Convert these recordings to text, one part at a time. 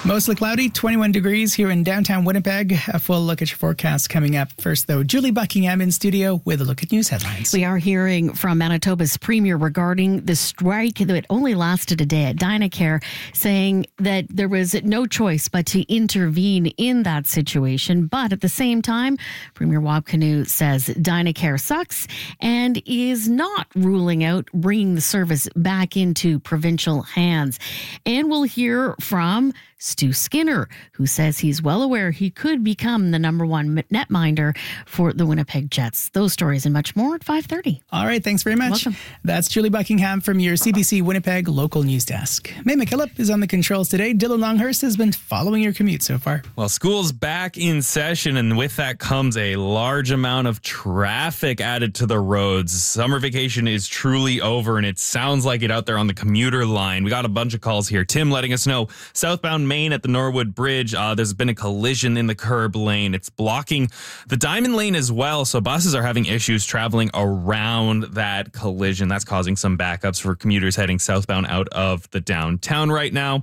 Mostly cloudy, 21 degrees here in downtown Winnipeg. A full look at your forecast coming up. First, though, Julie Buckingham in studio with a look at news headlines. We are hearing from Manitoba's Premier regarding the strike that only lasted a day at Dynacare, saying that there was no choice but to intervene in that situation. But at the same time, Premier Wabkanu says Dynacare sucks and is not ruling out bringing the service back into provincial hands. And we'll hear from Stu Skinner, who says he's well aware he could become the number one netminder for the Winnipeg Jets. Those stories and much more at 5:30. All right, thanks very much. Welcome. That's Julie Buckingham from your CBC Winnipeg local news desk. May McKillop is on the controls today. Dylan Longhurst has been following your commute so far. Well, school's back in session, and with that comes a large amount of traffic added to the roads. Summer vacation is truly over, and it sounds like it out there on the commuter line. We got a bunch of calls here. Tim letting us know, southbound Maine at the Norwood Bridge, there's been a collision in the curb lane. It's blocking the Diamond Lane as well, so buses are having issues traveling around that collision. That's causing some backups for commuters heading southbound out of the downtown right now.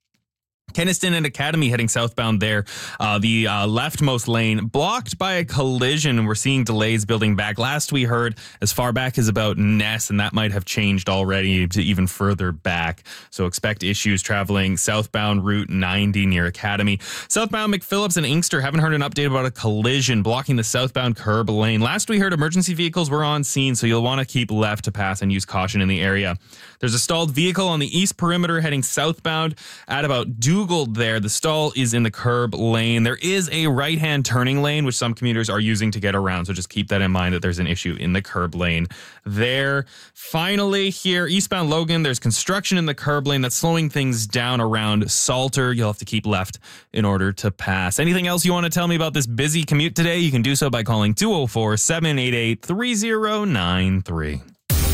Kenniston and Academy heading southbound there. The leftmost lane blocked by a collision, and we're seeing delays building back. Last we heard as far back as about Ness, and that might have changed already to even further back. So expect issues traveling southbound Route 90 near Academy. Southbound McPhillips and Inkster haven't heard an update about a collision blocking the southbound curb lane. Last we heard emergency vehicles were on scene, so you'll want to keep left to pass and use caution in the area. There's a stalled vehicle on the east perimeter heading southbound at about Dougal there. The stall is in the curb lane. There is a right-hand turning lane, which some commuters are using to get around, so just keep that in mind that there's an issue in the curb lane there. Finally, here, eastbound Logan, there's construction in the curb lane that's slowing things down around Salter. You'll have to keep left in order to pass. Anything else you want to tell me about this busy commute today? You can do so by calling 204-788-3093.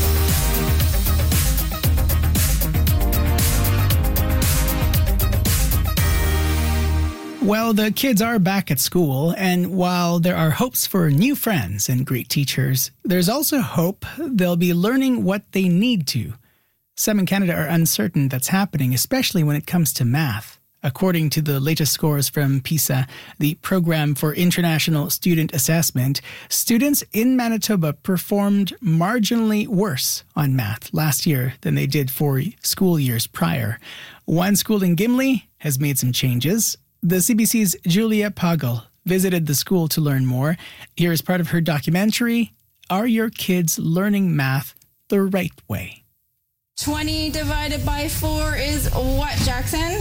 Well, the kids are back at school, and while there are hopes for new friends and great teachers, there's also hope they'll be learning what they need to. Some in Canada are uncertain that's happening, especially when it comes to math. According to the latest scores from PISA, the Program for International Student Assessment, students in Manitoba performed marginally worse on math last year than they did 4 school years prior. One school in Gimli has made some changes. The CBC's Julia Pagel visited the school to learn more. Here is part of her documentary, Are Your Kids Learning Math the Right Way? 20 divided by 4 is what, Jackson?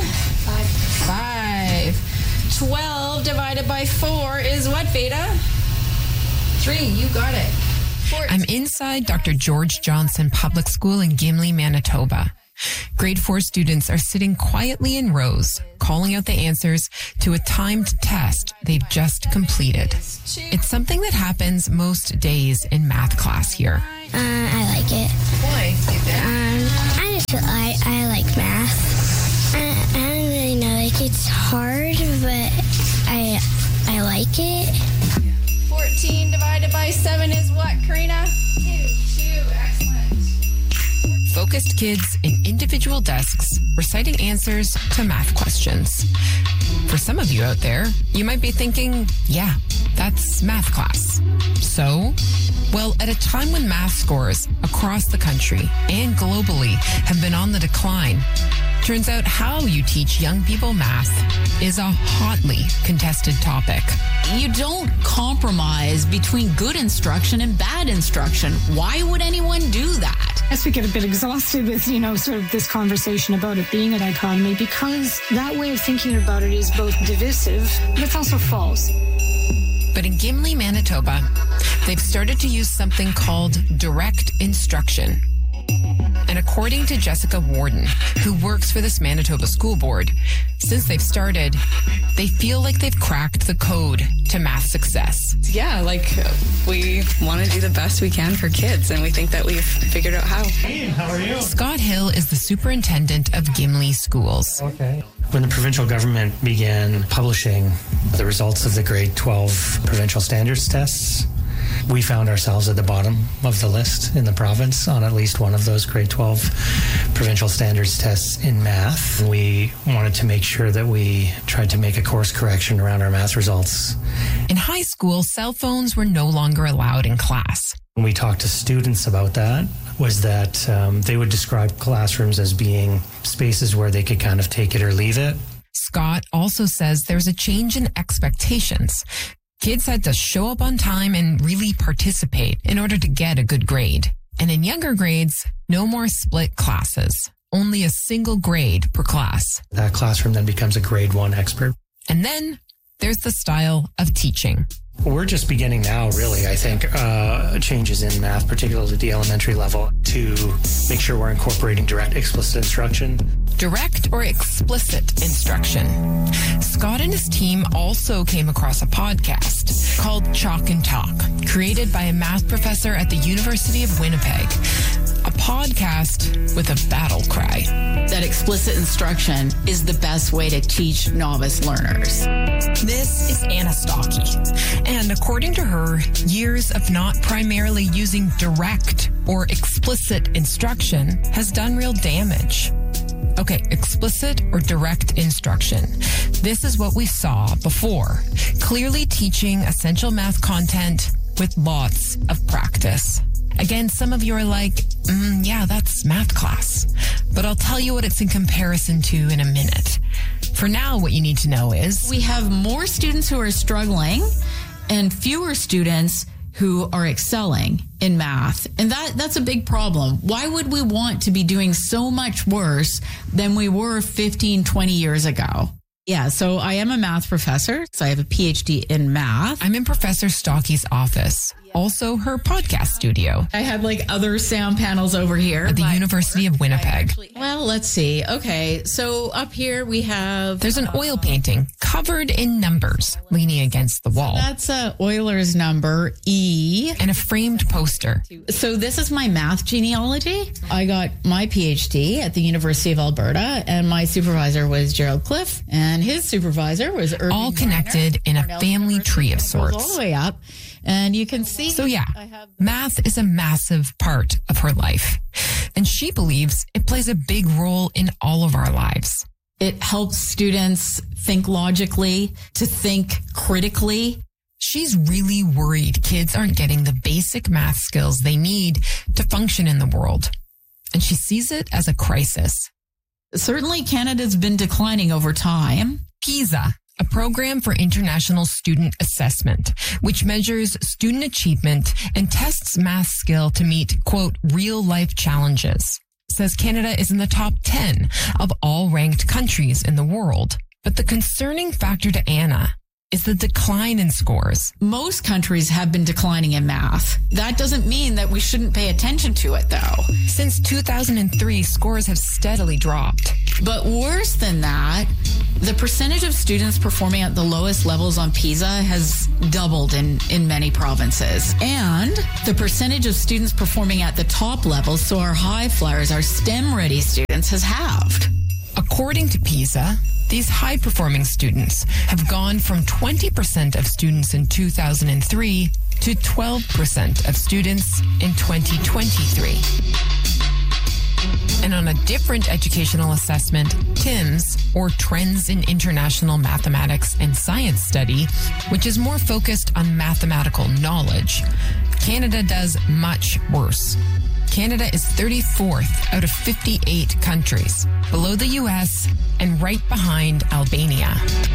5. 12 divided by 4 is what, Beta? 3, you got it. 14. I'm inside Dr. George Johnson Public School in Gimli, Manitoba. Grade 4 students are sitting quietly in rows, calling out the answers to a timed test they've just completed. It's something that happens most days in math class here. I like it. Why? I like math. I don't really know, like it's hard, but I like it. 14 divided by 7 is what, Karina? 2, excellent. Focused kids in individual desks reciting answers to math questions. For some of you out there, you might be thinking, yeah, that's math class. So, well, at a time when math scores across the country and globally have been on the decline, turns out how you teach young people math is a hotly contested topic. You don't compromise between good instruction and bad instruction. Why would anyone do that? Yes, we get a bit exhausted with, sort of this conversation about it being a dichotomy because that way of thinking about it is both divisive, but it's also false. But in Gimli, Manitoba, they've started to use something called direct instruction. And according to Jessica Warden, who works for this Manitoba School Board, since they've started, they feel like they've cracked the code to math success. Yeah, we want to do the best we can for kids, and we think that we've figured out how. Hey, how are you? Scott Hill is the superintendent of Gimli Schools. Okay. When the provincial government began publishing the results of the grade 12 provincial standards tests, We found ourselves at the bottom of the list in the province on at least one of those grade 12 provincial standards tests in math. We wanted to make sure that we tried to make a course correction around our math results. In high school, cell phones were no longer allowed in class. When we talked to students about that, was that they would describe classrooms as being spaces where they could kind of take it or leave it. Scott also says there's a change in expectations. Kids had to show up on time and really participate in order to get a good grade. And in younger grades, no more split classes, only a single grade per class. That classroom then becomes a grade 1 expert. And then there's the style of teaching. We're just beginning now, really, I think, changes in math, particularly at the elementary level, to make sure we're incorporating direct explicit instruction. Direct or explicit instruction. Scott and his team also came across a podcast called Chalk and Talk, created by a math professor at the University of Winnipeg. A podcast with a battle cry. That explicit instruction is the best way to teach novice learners. This is Anna Stockey. And according to her, years of not primarily using direct or explicit instruction has done real damage. Okay, explicit or direct instruction. This is what we saw before. Clearly teaching essential math content with lots of practice. Again, some of you are like, yeah, that's math class. But I'll tell you what it's in comparison to in a minute. For now, what you need to know is we have more students who are struggling and fewer students who are excelling in math. And that's a big problem. Why would we want to be doing so much worse than we were 15, 20 years ago? Yeah, so I am a math professor. So I have a PhD in math. I'm in Professor Stockey's office, also her podcast studio. I have like other sound panels over here. At the University of Winnipeg. Well, let's see. Okay, so up here we have... There's an oil painting covered in numbers leaning against the wall. That's Euler's number, E. And a framed poster. So this is my math genealogy. I got my PhD at the University of Alberta, and my supervisor was Gerald Cliff, and his supervisor was Irving all connected in a family tree of sorts. All the way up. And you can see. So yeah, math is a massive part of her life. And she believes it plays a big role in all of our lives. It helps students think logically, to think critically. She's really worried kids aren't getting the basic math skills they need to function in the world. And she sees it as a crisis. Certainly, Canada's been declining over time. PISA, a program for international student assessment, which measures student achievement and tests math skill to meet, quote, real-life challenges, says Canada is in the top 10 of all ranked countries in the world. But the concerning factor to Anna is the decline in scores. Most countries have been declining in math. That doesn't mean that we shouldn't pay attention to it, though. Since 2003, scores have steadily dropped. But worse than that, the percentage of students performing at the lowest levels on PISA has doubled in many provinces. And the percentage of students performing at the top levels, so our high flyers, our STEM-ready students, has halved. According to PISA, these high-performing students have gone from 20% of students in 2003 to 12% of students in 2023. And on a different educational assessment, TIMSS, or Trends in International Mathematics and Science Study, which is more focused on mathematical knowledge, Canada does much worse. Canada is 34th out of 58 countries, below the U.S. and right behind Albania.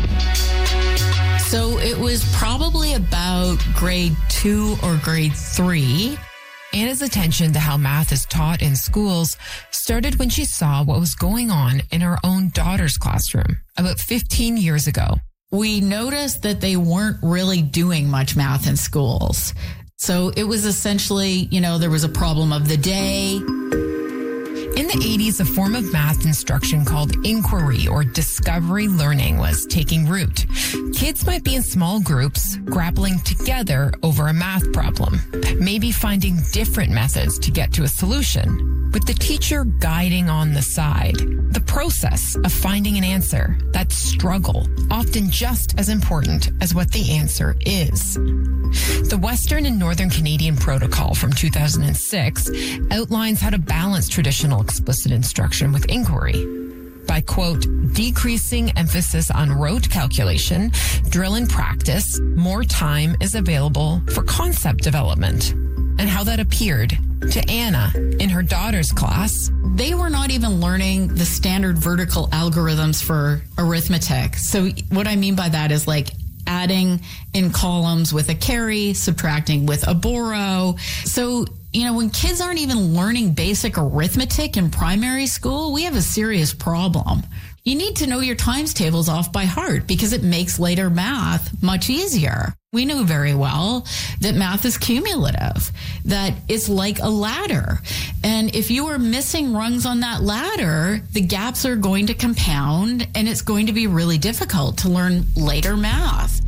So it was probably about grade 2 or grade 3. Anna's attention to how math is taught in schools started when she saw what was going on in her own daughter's classroom about 15 years ago. We noticed that they weren't really doing much math in schools. So it was essentially, there was a problem of the day. In the 80s, a form of math instruction called inquiry or discovery learning was taking root. Kids might be in small groups, grappling together over a math problem, maybe finding different methods to get to a solution. with the teacher guiding on the side. The process of finding an answer, that struggle, often just as important as what the answer is. The Western and Northern Canadian Protocol from 2006 outlines how to balance traditional explicit instruction with inquiry by, quote, decreasing emphasis on rote calculation, drill and practice, more time is available for concept development. And how that appeared to Anna in her daughter's class. They were not even learning the standard vertical algorithms for arithmetic. So what I mean by that is like adding in columns with a carry, subtracting with a borrow. So, you know, when kids aren't even learning basic arithmetic in primary school, we have a serious problem. You need to know your times tables off by heart because it makes later math much easier. We knew very well that math is cumulative, that it's like a ladder. And if you are missing rungs on that ladder, the gaps are going to compound and it's going to be really difficult to learn later math.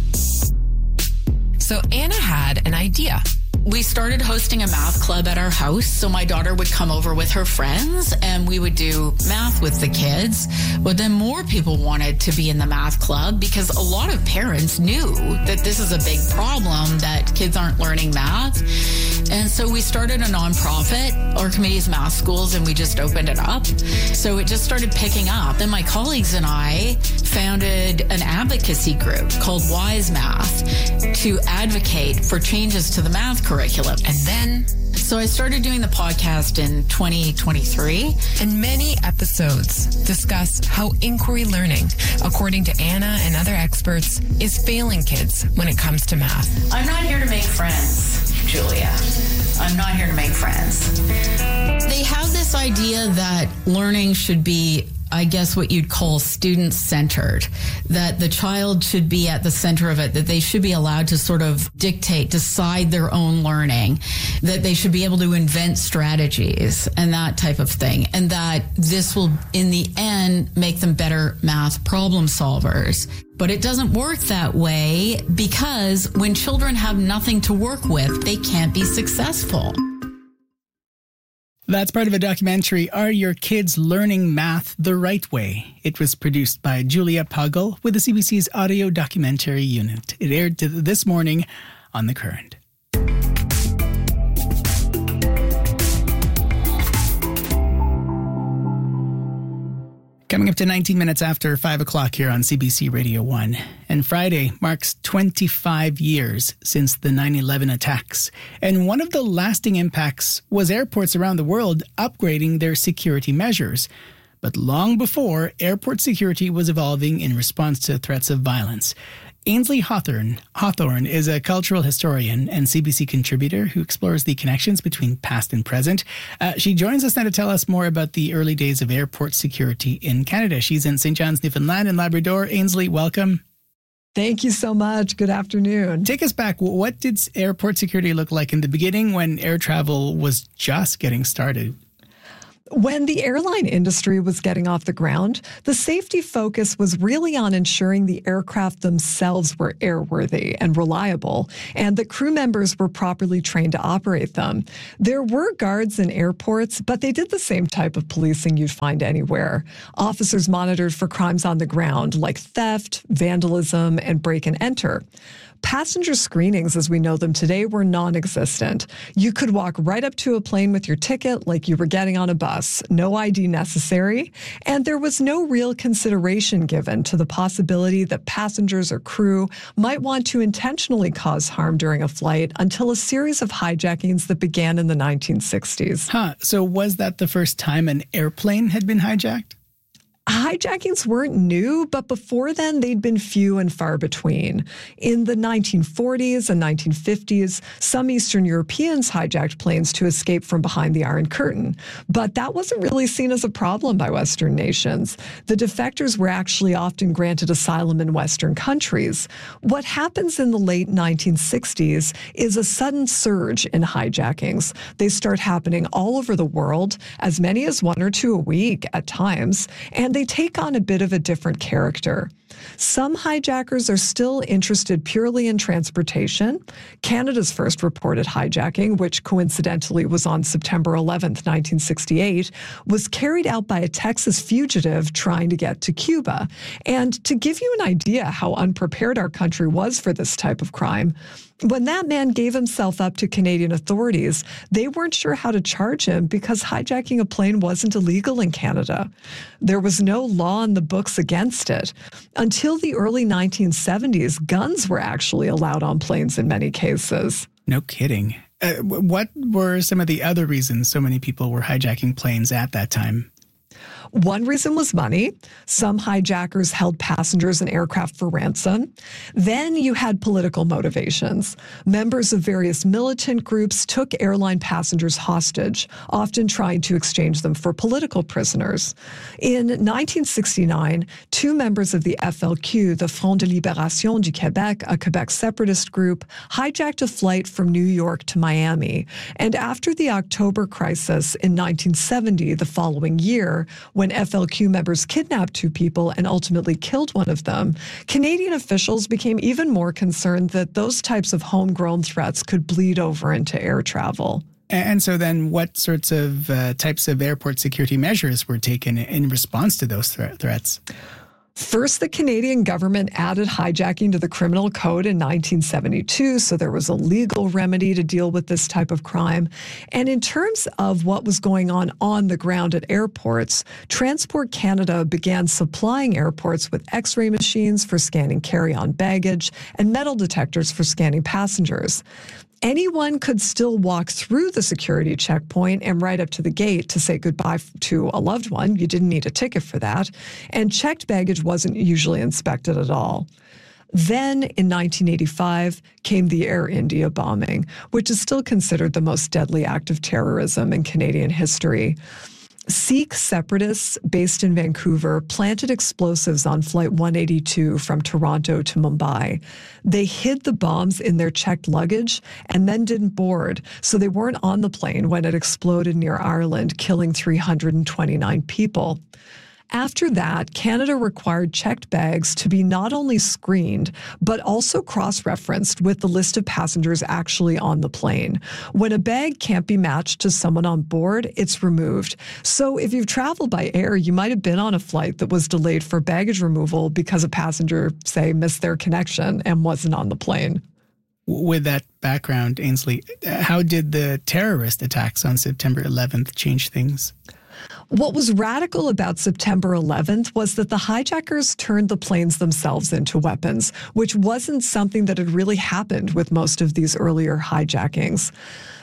So Anna had an idea. We started hosting a math club at our house. So my daughter would come over with her friends and we would do math with the kids. But then more people wanted to be in the math club because a lot of parents knew that this is a big problem, that kids aren't learning math. And so we started a nonprofit, Archimedes Math Schools, and we just opened it up. So it just started picking up. Then my colleagues and I founded an advocacy group called Wise Math to advocate for changes to the math curriculum. And then, so I started doing the podcast in 2023. And many episodes discuss how inquiry learning, according to Anna and other experts, is failing kids when it comes to math. I'm not here to make friends, Julia. I'm not here to make friends. They have this idea that learning should be, I guess, what you'd call student-centered, that the child should be at the center of it, that they should be allowed to sort of decide their own learning, that they should be able to invent strategies and that type of thing, and that this will, in the end, make them better math problem solvers. But it doesn't work that way because when children have nothing to work with, they can't be successful. That's part of a documentary, Are Your Kids Learning Math the Right Way? It was produced by Julia Puggle with the CBC's audio documentary unit. It aired this morning on The Current. Coming up to 19 minutes after 5 o'clock here on CBC Radio 1. And Friday marks 25 years since the 9/11 attacks. And one of the lasting impacts was airports around the world upgrading their security measures. But long before, airport security was evolving in response to threats of violence. Ainsley Hawthorne is a cultural historian and CBC contributor who explores the connections between past and present. She joins us now to tell us more about the early days of airport security in Canada. She's in St. John's, Newfoundland and Labrador. Ainsley, welcome. Thank you so much. Good afternoon. Take us back. What did airport security look like in the beginning when air travel was just getting started? When the airline industry was getting off the ground, the safety focus was really on ensuring the aircraft themselves were airworthy and reliable, and that crew members were properly trained to operate them. There were guards in airports, but they did the same type of policing you'd find anywhere. Officers monitored for crimes on the ground, like theft, vandalism, and break and enter. Passenger screenings, as we know them today, were non-existent. You could walk right up to a plane with your ticket like you were getting on a bus. No ID necessary. And there was no real consideration given to the possibility that passengers or crew might want to intentionally cause harm during a flight until a series of hijackings that began in the 1960s. So was that the first time an airplane had been hijacked? Hijackings weren't new, but before then, they'd been few and far between. In the 1940s and 1950s, some Eastern Europeans hijacked planes to escape from behind the Iron Curtain. But that wasn't really seen as a problem by Western nations. The defectors were actually often granted asylum in Western countries. What happens in the late 1960s is a sudden surge in hijackings. They start happening all over the world, as many as 1 or 2 a week at times, and they they take on a bit of a different character. Some hijackers are still interested purely in transportation. Canada's first reported hijacking, which coincidentally was on September 11th, 1968, was carried out by a Texas fugitive trying to get to Cuba. And to give you an idea how unprepared our country was for this type of crime, when that man gave himself up to Canadian authorities, they weren't sure how to charge him because hijacking a plane wasn't illegal in Canada. There was no law in the books against it. Until the early 1970s, guns were actually allowed on planes in many cases. No kidding. What were some of the other reasons so many people were hijacking planes at that time? One reason was money. Some hijackers held passengers and aircraft for ransom. Then you had political motivations. Members of various militant groups took airline passengers hostage, often trying to exchange them for political prisoners. In 1969, two members of the FLQ, the Front de Libération du Québec, a Quebec separatist group, hijacked a flight from New York to Miami. And after the October crisis in 1970, the following year, when FLQ members kidnapped two people and ultimately killed one of them, Canadian officials became even more concerned that those types of homegrown threats could bleed over into air travel. And so then what sorts of types of airport security measures were taken in response to those threats? First, the Canadian government added hijacking to the criminal code in 1972, so there was a legal remedy to deal with this type of crime. And in terms of what was going on the ground at airports, Transport Canada began supplying airports with X-ray machines for scanning carry-on baggage and metal detectors for scanning passengers. Anyone could still walk through the security checkpoint and right up to the gate to say goodbye to a loved one. You didn't need a ticket for that. And checked baggage wasn't usually inspected at all. Then, in 1985, came the Air India bombing, which is still considered the most deadly act of terrorism in Canadian history. Sikh separatists based in Vancouver planted explosives on Flight 182 from Toronto to Mumbai. They hid the bombs in their checked luggage and then didn't board, so they weren't on the plane when it exploded near Ireland, killing 329 people. After that, Canada required checked bags to be not only screened, but also cross-referenced with the list of passengers actually on the plane. When a bag can't be matched to someone on board, it's removed. So if you've traveled by air, you might have been on a flight that was delayed for baggage removal because a passenger, say, missed their connection and wasn't on the plane. With that background, Ainsley, how did the terrorist attacks on September 11th change things? What was radical about September 11th was that the hijackers turned the planes themselves into weapons, which wasn't something that had really happened with most of these earlier hijackings.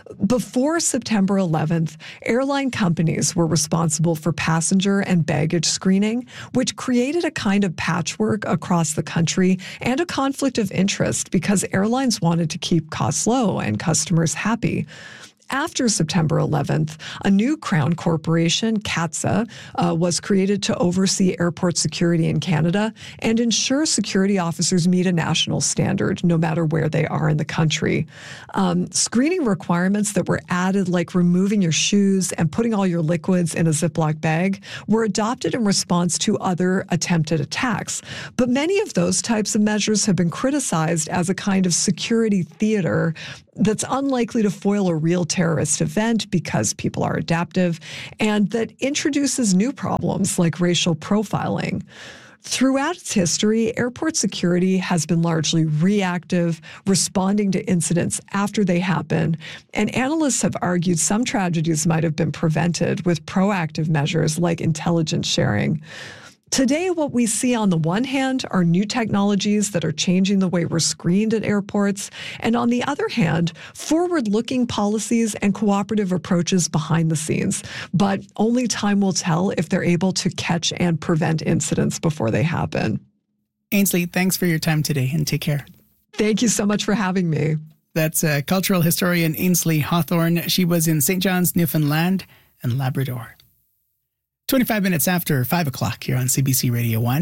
Before September 11th, airline companies were responsible for passenger and baggage screening, which created a kind of patchwork across the country and a conflict of interest because airlines wanted to keep costs low and customers happy. After September 11th, a new Crown corporation, CATSA, was created to oversee airport security in Canada and ensure security officers meet a national standard, no matter where they are in the country. Screening requirements that were added, like removing your shoes and putting all your liquids in a Ziploc bag, were adopted in response to other attempted attacks. But many of those types of measures have been criticized as a kind of security theater that's unlikely to foil a real terrorist event because people are adaptive, and that introduces new problems like racial profiling. Throughout its history, airport security has been largely reactive, responding to incidents after they happen, and analysts have argued some tragedies might have been prevented with proactive measures like intelligence sharing. Today, what we see on the one hand are new technologies that are changing the way we're screened at airports, and on the other hand, forward-looking policies and cooperative approaches behind the scenes. But only time will tell if they're able to catch and prevent incidents before they happen. Ainsley, thanks for your time today and take care. Thank you so much for having me. That's cultural historian Ainsley Hawthorne. She was in St. John's, Newfoundland and Labrador. 25 minutes after 5 o'clock here on CBC Radio 1.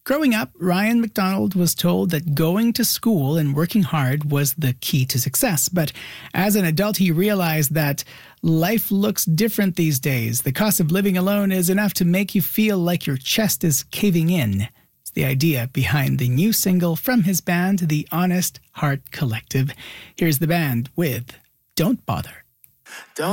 Growing up, Ryan McDonald was told that going to school and working hard was the key to success. But as an adult, he realized that life looks different these days. The cost of living alone is enough to make you feel like your chest is caving in. It's the idea behind the new single from his band, the Honest Heart Collective. Here's the band with Don't Bother. Don't